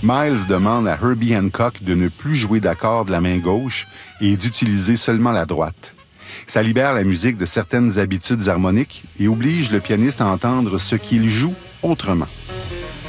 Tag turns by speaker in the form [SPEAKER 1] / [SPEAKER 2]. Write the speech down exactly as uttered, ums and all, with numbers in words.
[SPEAKER 1] Miles demande à Herbie Hancock de ne plus jouer d'accords de la main gauche et d'utiliser seulement la droite. Ça libère la musique de certaines habitudes harmoniques et oblige le pianiste à entendre ce qu'il joue autrement.